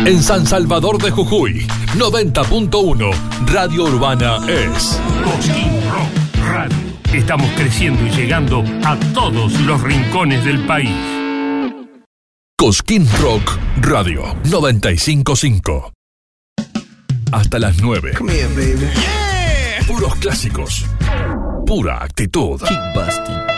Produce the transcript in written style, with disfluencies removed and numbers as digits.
En San Salvador de Jujuy, 90.1, Radio Urbana es Cosquín Rock Radio. Estamos creciendo y llegando a todos los rincones del país. Cosquín Rock Radio 95.5. Hasta las 9. Come here, baby. Puros clásicos. Pura actitud. Keep busting.